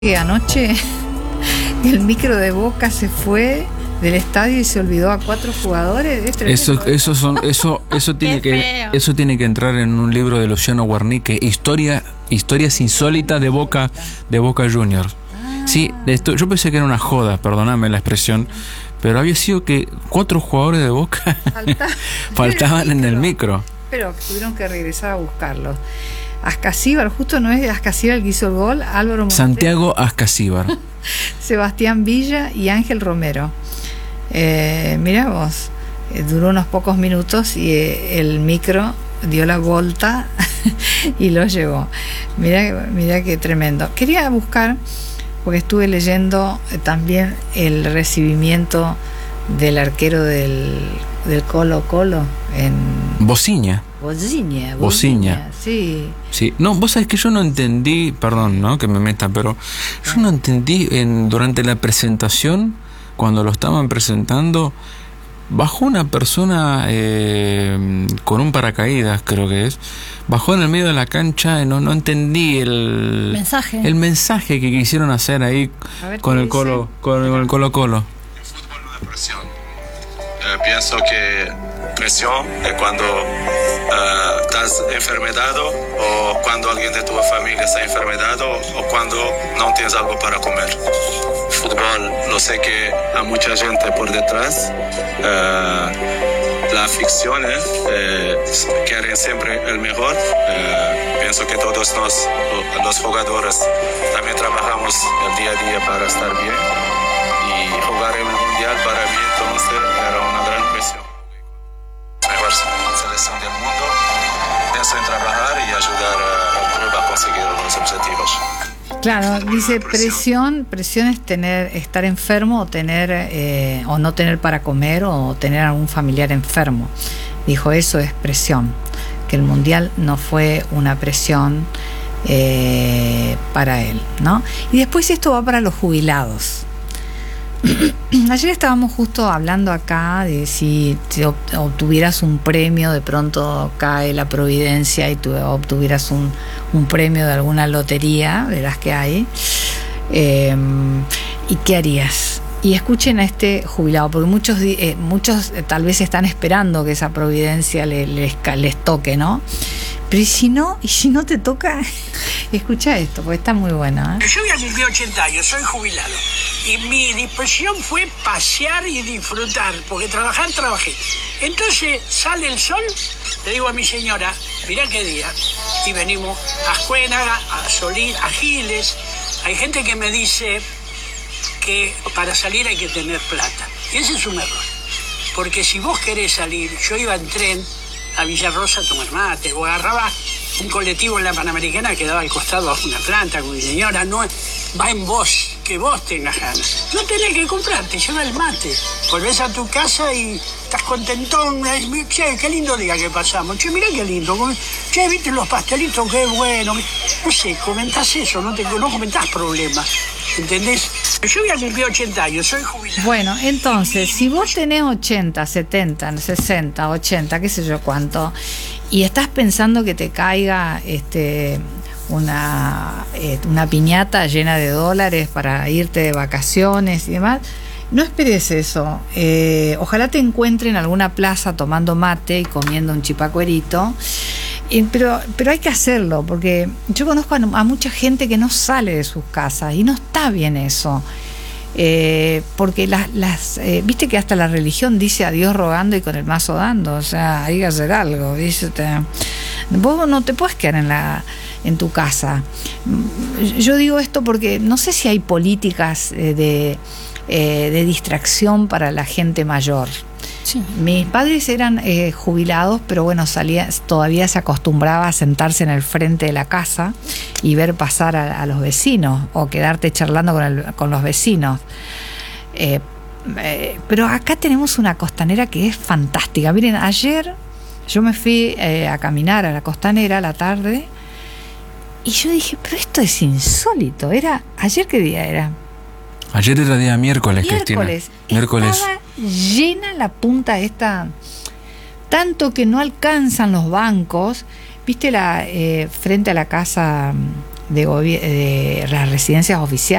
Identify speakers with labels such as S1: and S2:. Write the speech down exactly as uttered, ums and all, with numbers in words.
S1: Que anoche el micro de Boca se fue del estadio y se olvidó a cuatro jugadores. Es
S2: eso, eso son, eso, eso tiene que, eso tiene que entrar en un libro de Luciano Guarnique, historia, historias insólitas de Boca, de Boca Juniors. Ah. Sí, esto, yo pensé que era una joda, perdóname la expresión, pero había sido que cuatro jugadores de Boca Falta, faltaban en el micro.
S1: Pero tuvieron que regresar a buscarlos. Ascasíbar, justo no es Ascasíbar el que hizo el gol, Álvaro Montero,
S2: Santiago Ascasíbar,
S1: Sebastián Villa y Ángel Romero. Eh, mirá vos, eh, duró unos pocos minutos y eh, el micro dio la vuelta y lo llevó. Mirá, mirá qué tremendo. Quería buscar, porque estuve leyendo eh, también el recibimiento del arquero del, del Colo Colo en
S2: Bociña.
S1: Bociña,
S2: Bociña,
S1: sí.
S2: Sí, no, vos sabés que yo no entendí, perdón, ¿no? Que me meta, pero yo no entendí en, durante la presentación, cuando lo estaban presentando, bajó una persona eh, con un paracaídas, creo que es, bajó en el medio de la cancha y no, no entendí el
S3: mensaje,
S2: el mensaje que quisieron hacer ahí con el Colo, con, con el Colo Colo.
S4: El fútbol no es presión. Eh, pienso que presión es cuando uh, estás enfermedado o cuando alguien de tu familia está enfermedado o cuando no tienes algo para comer. Fútbol, lo sé que hay mucha gente por detrás. Uh, las ficciones eh, quieren siempre el mejor. Uh, pienso que todos nos, los jugadores también trabajamos el día a día para estar bien. Y jugar el mundial para mí entonces era una gran presión. Mejor selección del mundo, pienso en trabajar y ayudar al club a conseguir los objetivos.
S1: Claro, dice presión, presión es tener, estar enfermo o tener eh, o no tener para comer o tener algún familiar enfermo. Dijo, eso es presión, que el mundial no fue una presión eh, para él, ¿no? Y después esto va para los jubilados. Ayer estábamos justo hablando acá de si te obtuvieras un premio, de pronto cae la providencia y tú obtuvieras un, un premio de alguna lotería de las que hay, eh, ¿y qué harías? Y escuchen a este jubilado, porque muchos eh, muchos eh, tal vez están esperando que esa providencia les, les, les toque, ¿no? Pero ¿y si no? ¿Y si no te toca? Escucha esto, porque está muy bueno, ¿eh?
S5: Yo ya cumplí ochenta años, soy jubilado. Y mi disposición fue pasear y disfrutar, porque trabajar, trabajé. Entonces sale el sol, le digo a mi señora, mirá qué día. Y venimos a Ascuénaga, a Solís, a Giles. Hay gente que me dice que para salir hay que tener plata. Y ese es un error. Porque si vos querés salir, yo iba en tren a Villarrosa a tomar mate, o agarraba un colectivo en la Panamericana que daba al costado a una planta con mi señora, no va en vos, que vos tengas ganas. No tenés que comprar, te lleva el mate. Volvés a tu casa y estás contentón. Che, qué lindo día que pasamos. Che, mirá qué lindo. Che, viste los pastelitos, qué bueno. No sé, comentás eso, no, te, no comentás problemas. ¿Entendés? Yo ya cumplí ochenta años, soy jubilado.
S1: Bueno, entonces, si vos tenés ochenta, setenta, sesenta, ochenta, qué sé yo cuánto, y estás pensando que te caiga este una, eh, una piñata llena de dólares para irte de vacaciones y demás, no esperes eso. Eh, ojalá te encuentre en alguna plaza tomando mate y comiendo un chipacuerito. Eh, pero, pero hay que hacerlo, porque yo conozco a, a mucha gente que no sale de sus casas y no está bien eso. Eh, porque las, las eh, viste que hasta la religión dice a Dios rogando y con el mazo dando, o sea, hay que hacer algo, ¿viste? Vos no te puedes quedar en la en tu casa. Yo digo esto porque no sé si hay políticas eh, de, eh, de distracción para la gente mayor. Sí. Mis padres eran eh, jubilados, pero bueno, salía, todavía se acostumbraba a sentarse en el frente de la casa y ver pasar a, a los vecinos o quedarte charlando con, el, con los vecinos. Eh, eh, pero acá tenemos una costanera que es fantástica. Miren, ayer yo me fui eh, a caminar a la costanera a la tarde y yo dije, pero esto es insólito. Era, ¿ayer qué día era?
S2: Ayer era día miércoles,
S1: miércoles
S2: Cristina. Miércoles.
S1: Estaba llena la punta esta, tanto que no alcanzan los bancos. ¿Viste la eh, frente a la casa de, de las residencias oficiales